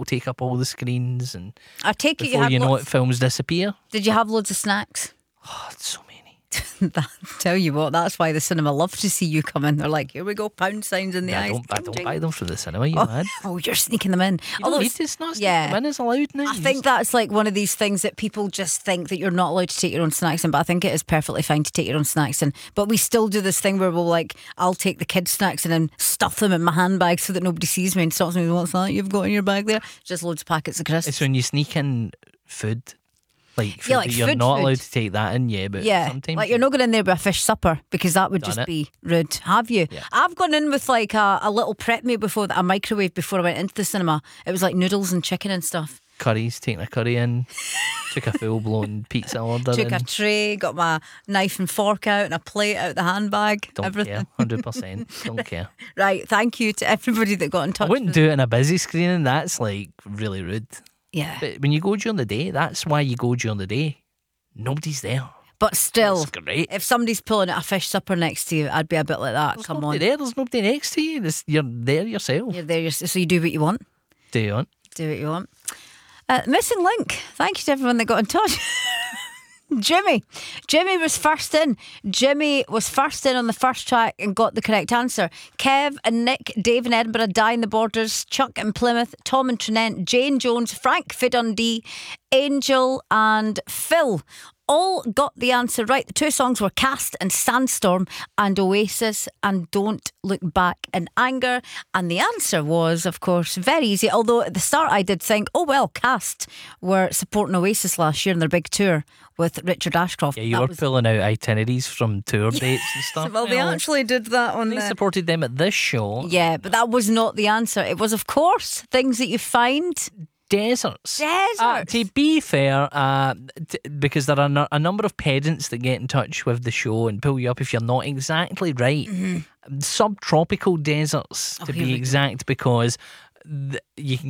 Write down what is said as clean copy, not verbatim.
it'll take up all the screens, and I take it you before had you know lots. it, films disappear. Did you have loads of snacks? Oh, it's so many. Tell you what, that's why the cinema love to see you come in. They're like, here we go, pound signs in the eyes. I don't buy them for the cinema. You mad? Oh, you're sneaking them in. You don't need to. It's not sneaking them in. It's allowed now. I think that's like one of these things that people just think that you're not allowed to take your own snacks in, but I think it is perfectly fine to take your own snacks in. But we still do this thing where we'll like, I'll take the kids' snacks in and stuff them in my handbag so that nobody sees me and stops me. What's that you've got in your bag there? Just loads of packets of crisps. It's when you sneak in food. Like, food like that you're food, not food. allowed to take that in, but sometimes like you're not going in there with a fish supper because that would Done just it. be rude. Have you? Yeah. I've gone in with like a little prep meal before that I microwaved before I went into the cinema. It was like noodles and chicken and stuff. curries, taking a curry in, took a full blown pizza order Took in. a tray, got my knife and fork out and a plate out the handbag. Don't everything. care, 100%. Don't care. Right, thank you to everybody that got in touch. I wouldn't do it in a busy screening. That's like really rude. Yeah. But when you go during the day, that's why you go during the day. Nobody's there. But still, That's great. if somebody's pulling out a fish supper next to you, I'd be a bit like that. There's Come nobody on. there. There's nobody next to you. You're there yourself. You're there, so you do what you want. Do you want? Do what you want. Missing link. Thank you to everyone that got in touch. Jimmy was first in. Jimmy was first in on the first track and got the correct answer. Kev and Nick, Dave in Edinburgh, Di in the Borders, Chuck in Plymouth, Tom in Trinent, Jane Jones, Frank Fidundee, Angel and Phil all got the answer right. The two songs were Cast and Sandstorm and Oasis and Don't Look Back in Anger. And the answer was, of course, very easy. Although at the start I did think, oh well, Cast were supporting Oasis last year in their big tour with Richard Ashcroft. Yeah, you were pulling out itineraries from tour dates and stuff. Well, they actually did that on They supported them at this show. Yeah, but that was not the answer. It was, of course, things that you find. Deserts. Deserts. To be fair, because there are a number of pedants that get in touch with the show and pull you up if you're not exactly right. Subtropical deserts, to here we be go. exact, because you can